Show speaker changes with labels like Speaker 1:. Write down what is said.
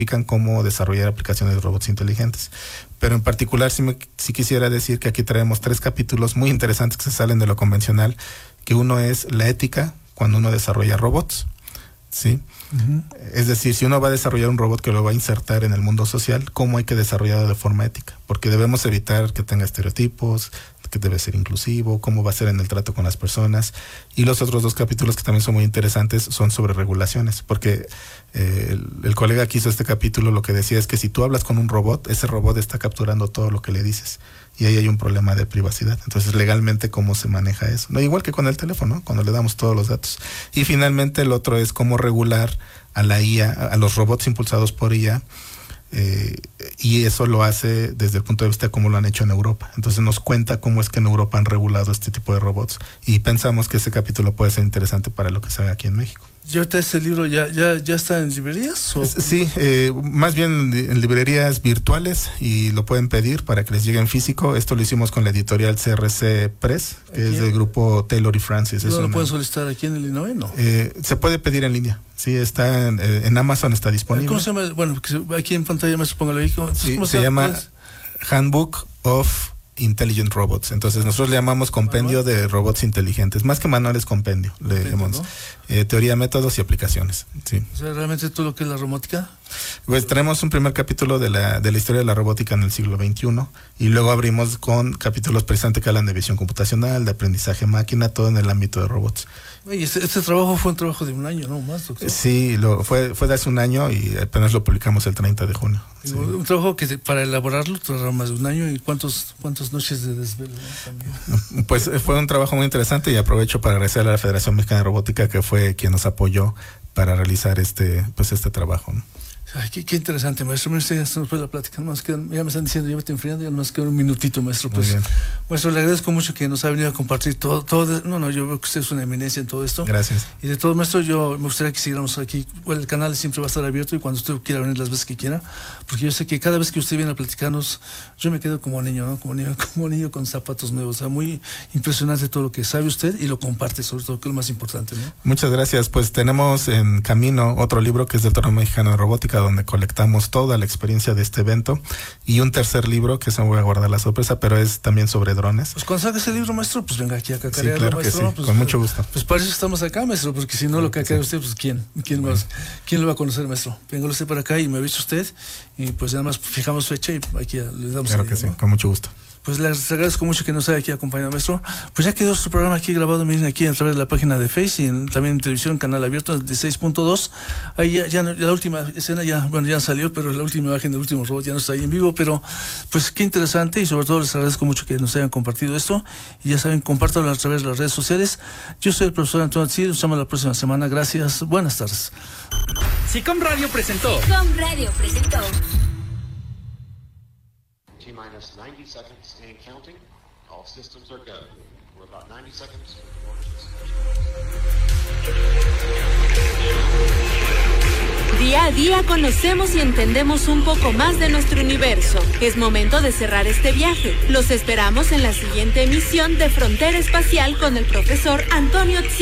Speaker 1: cómo desarrollar aplicaciones de robots inteligentes. Pero en particular sí quisiera decir que aquí traemos 3 capítulos muy interesantes que se salen de lo convencional, que uno es la ética cuando uno desarrolla robots, ¿sí? Uh-huh. Es decir, si uno va a desarrollar un robot que lo va a insertar en el mundo social, ¿cómo hay que desarrollarlo de forma ética? Porque debemos evitar que tenga estereotipos, que debe ser inclusivo, cómo va a ser en el trato con las personas. Y los otros 2 capítulos que también son muy interesantes son sobre regulaciones, porque el colega que hizo este capítulo lo que decía es que si tú hablas con un robot, ese robot está capturando todo lo que le dices y ahí hay un problema de privacidad. Entonces, legalmente, ¿cómo se maneja eso? No, igual que con el teléfono, cuando le damos todos los datos. Y finalmente el otro es cómo regular a la IA, a los robots impulsados por IA, y eso lo hace desde el punto de vista de cómo lo han hecho en Europa. Entonces nos cuenta cómo es que en Europa han regulado este tipo de robots y pensamos que ese capítulo puede ser interesante para lo que se haga aquí en México.
Speaker 2: ¿Y ahorita este libro ya está en librerías? ¿O?
Speaker 1: Sí, más bien en librerías virtuales y lo pueden pedir para que les llegue en físico. Esto lo hicimos con la editorial CRC Press, que es del grupo Taylor y Francis.
Speaker 2: ¿No lo pueden solicitar aquí en Illinois? No.
Speaker 1: Se puede pedir en línea. Sí, está en Amazon, está disponible.
Speaker 2: ¿Cómo se llama? Bueno, aquí en pantalla me póngalo ahí.
Speaker 1: ¿Cómo se llama? Handbook of Intelligent Robots. Entonces nosotros le llamamos compendio de robots inteligentes, más que manual es compendio, le llamamos, ¿no? Teoría, métodos y aplicaciones. Sí.
Speaker 2: O sea, realmente todo lo que es la robótica.
Speaker 1: Pues tenemos un primer capítulo de la historia de la robótica en el siglo XXI y luego abrimos con capítulos precisamente que hablan de visión computacional, de aprendizaje máquina, todo en el ámbito de robots.
Speaker 2: Y este trabajo fue un trabajo de un año, ¿no? Más, doctor.
Speaker 1: Sí, fue de hace un año y apenas lo publicamos el 30 de junio. Sí.
Speaker 2: Un trabajo que para elaborarlo tardó más de un año. ¿Y cuántas noches de desvelo también?
Speaker 1: Pues fue un trabajo muy interesante y aprovecho para agradecer a la Federación Mexicana de Robótica, que fue quien nos apoyó para realizar este trabajo, ¿no?
Speaker 2: Ay, qué interesante, maestro. Ya se nos fue la plática. Ya me están diciendo, ya me estoy enfriando, ya nos queda un minutito, maestro. Pues, maestro, le agradezco mucho que nos ha venido a compartir todo. Yo veo que usted es una eminencia en todo esto.
Speaker 1: Gracias.
Speaker 2: Y de todo, maestro, yo me gustaría que siguiéramos aquí. Bueno, el canal siempre va a estar abierto y cuando usted quiera venir las veces que quiera, porque yo sé que cada vez que usted viene a platicarnos, yo me quedo como niño, ¿no? Como niño con zapatos nuevos. O sea, muy impresionante todo lo que sabe usted y lo comparte, sobre todo, que es lo más importante, ¿no?
Speaker 1: Muchas gracias. Pues tenemos en camino otro libro que es del Torneo Mexicano de Robótica, donde colectamos toda la experiencia de este evento, y un tercer libro que se me voy a guardar la sorpresa, pero es también sobre drones.
Speaker 2: Pues cuando salga ese libro, maestro, pues venga aquí a cacarearlo,
Speaker 1: sí, claro,
Speaker 2: maestro.
Speaker 1: Que sí,
Speaker 2: pues,
Speaker 1: con mucho gusto.
Speaker 2: Pues para eso estamos acá, maestro, porque si no lo cacarea usted, pues ¿quién lo va a conocer, maestro? Venga usted para acá y me avisa usted, y pues nada más fijamos fecha y aquí le damos.
Speaker 1: Claro que sí, ¿no? Con mucho gusto.
Speaker 2: Pues les agradezco mucho que nos haya aquí acompañado, maestro. Pues ya quedó su programa aquí grabado, miren, aquí a través de la página de Face y también en televisión, canal abierto de 6.2. Ahí ya la última escena ya salió, pero la última imagen del último robot ya no está ahí en vivo, pero pues qué interesante y sobre todo les agradezco mucho que nos hayan compartido esto. Y ya saben, compártanlo a través de las redes sociales. Yo soy el profesor Antonio Atzir, nos vemos la próxima semana. Gracias, buenas tardes.
Speaker 3: SICOM Radio presentó.
Speaker 4: T-minus 90 seconds and counting. All systems are go. We're about 90 seconds.
Speaker 5: Día a día conocemos y entendemos un poco más de nuestro universo. Es momento de cerrar este viaje. Los esperamos en la siguiente emisión de Frontera Espacial con el profesor Antonio Atzir.